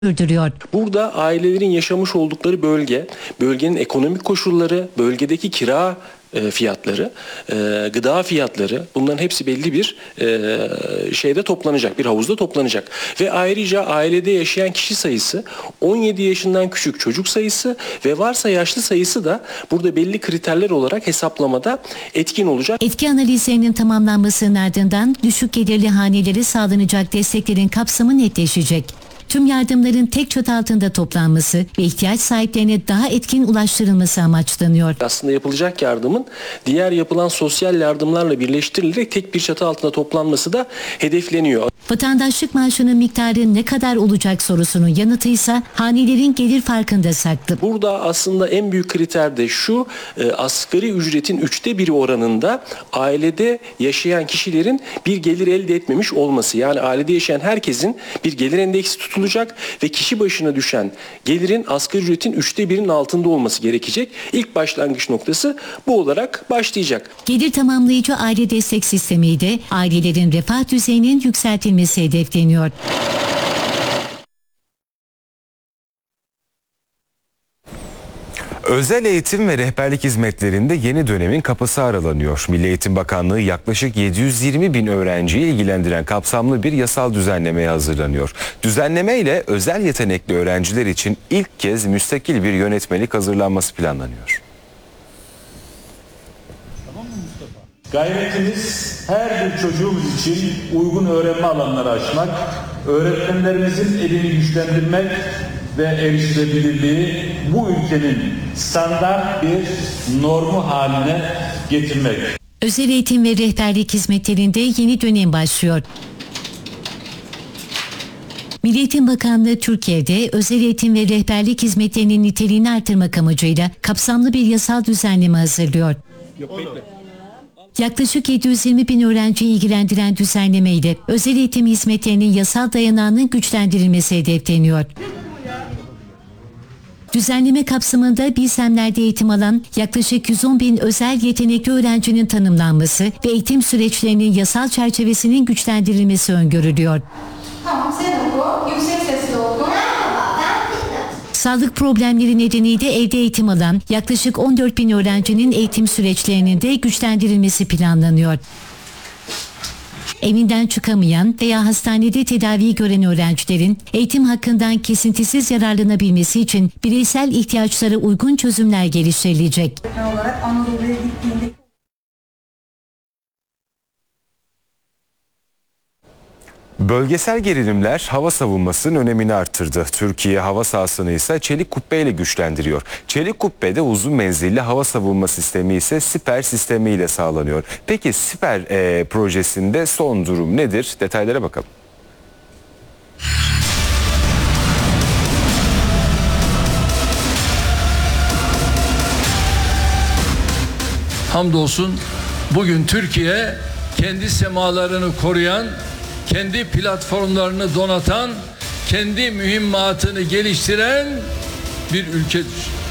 sürdürüyor. Burada ailelerin yaşamış oldukları bölge, bölgenin ekonomik koşulları, bölgedeki kira fiyatları, gıda fiyatları, bunların hepsi belli bir şeyde toplanacak, bir havuzda toplanacak. Ve ayrıca ailede yaşayan kişi sayısı, 17 yaşından küçük çocuk sayısı ve varsa yaşlı sayısı da burada belli kriterler olarak hesaplamada etkin olacak. Etki analizlerinin tamamlanmasının ardından düşük gelirli hanelere sağlanacak desteklerin kapsamı netleşecek. Tüm yardımların tek çatı altında toplanması ve ihtiyaç sahiplerine daha etkin ulaştırılması amaçlanıyor. Aslında yapılacak yardımın diğer yapılan sosyal yardımlarla birleştirilerek tek bir çatı altında toplanması da hedefleniyor. Vatandaşlık maaşının miktarı ne kadar olacak sorusunun yanıtı ise hanelerin gelir farkında saklı. Burada aslında en büyük kriter de şu: asgari ücretin 1/3 oranında ailede yaşayan kişilerin bir gelir elde etmemiş olması. Yani ailede yaşayan herkesin bir gelir endeksi tutulacak ve kişi başına düşen gelirin asgari ücretin 1/3'inin altında olması gerekecek. İlk başlangıç noktası bu olarak başlayacak. Gelir tamamlayıcı aile destek sistemiyle ailelerin refah düzeyinin yükseltilmesi hedefleniyor. Özel eğitim ve rehberlik hizmetlerinde yeni dönemin kapısı aralanıyor. Milli Eğitim Bakanlığı yaklaşık 720 bin öğrenciyi ilgilendiren kapsamlı bir yasal düzenlemeye hazırlanıyor. Düzenleme ile özel yetenekli öğrenciler için ilk kez müstakil bir yönetmelik hazırlanması planlanıyor. Gayretimiz her bir çocuğumuz için uygun öğrenme alanları açmak, öğretmenlerimizin elini güçlendirmek ve erişilebilirliği bu ülkenin standart bir normu haline getirmek. Özel eğitim ve rehberlik hizmetlerinde yeni dönem başlıyor. Milli Eğitim Bakanlığı Türkiye'de özel eğitim ve rehberlik hizmetlerinin niteliğini artırmak amacıyla kapsamlı bir yasal düzenleme hazırlıyor. Yaklaşık 720 bin öğrenciyi ilgilendiren düzenleme ile özel eğitim hizmetlerinin yasal dayanağının güçlendirilmesi hedefleniyor. Düzenleme kapsamında Bilsemler'de eğitim alan yaklaşık 110 bin özel yetenekli öğrencinin tanımlanması ve eğitim süreçlerinin yasal çerçevesinin güçlendirilmesi öngörülüyor. Tamam, sen oku. Yüksek sesli oku. Sağlık problemleri nedeniyle evde eğitim alan yaklaşık 14 bin öğrencinin eğitim süreçlerinin de güçlendirilmesi planlanıyor. Evinden çıkamayan veya hastanede tedavi gören öğrencilerin eğitim hakkından kesintisiz yararlanabilmesi için bireysel ihtiyaçlara uygun çözümler geliştirilecek. Olarak Anadolu'ya gittiğinde Bölgesel gerilimler hava savunmasının önemini arttırdı. Türkiye hava sahasını ise çelik kubbeyle güçlendiriyor. Çelik kubbede uzun menzilli hava savunma sistemi ise siper sistemi ile sağlanıyor. Peki siper projesinde son durum nedir? Detaylara bakalım. Hamdolsun bugün Türkiye kendi semalarını koruyan, kendi platformlarını donatan, kendi mühimmatını geliştiren bir ülkedir.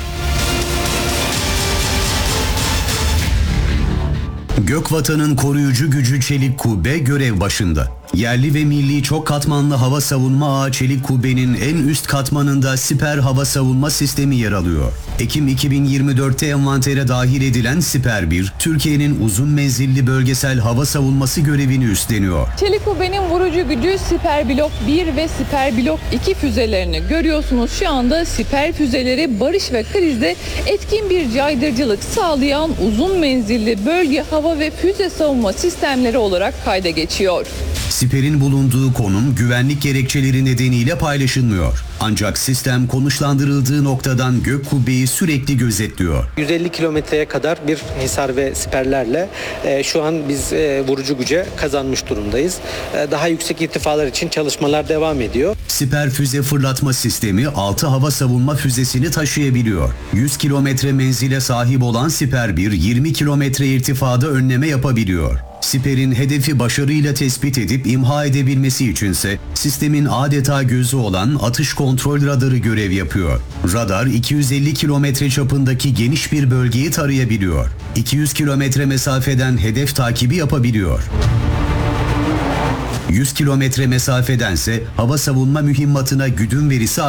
Gökvatan'ın koruyucu gücü Çelik Kubbe görev başında. Yerli ve milli çok katmanlı hava savunma ağı Çelik Kubbe'nin en üst katmanında siper hava savunma sistemi yer alıyor. Ekim 2024'te envantere dahil edilen Siper 1, Türkiye'nin uzun menzilli bölgesel hava savunması görevini üstleniyor. Çelik Kubbe'nin vurucu gücü Siper Blok 1 ve Siper Blok 2 füzelerini görüyorsunuz. Şu anda siper füzeleri barış ve krizde etkin bir caydırıcılık sağlayan uzun menzilli bölge hava ve füze savunma sistemleri olarak kayda geçiyor. Siper'in bulunduğu konum güvenlik gerekçeleri nedeniyle paylaşılmıyor. Ancak sistem konuşlandırıldığı noktadan gök kubbeyi sürekli gözetliyor. 150 kilometreye kadar bir hisar ve siperlerle şu an biz vurucu güce kazanmış durumdayız. Daha yüksek irtifalar için çalışmalar devam ediyor. Siper füze fırlatma sistemi 6 hava savunma füzesini taşıyabiliyor. 100 kilometre menzile sahip olan Siper 1, 20 kilometre irtifada önleme yapabiliyor. Siper'in hedefi başarıyla tespit edip imha edebilmesi içinse sistemin adeta gözü olan atış kontrol radarı görev yapıyor. Radar 250 kilometre çapındaki geniş bir bölgeyi tarayabiliyor. 200 kilometre mesafeden hedef takibi yapabiliyor. 100 kilometre mesafedense hava savunma mühimmatına güdüm verisi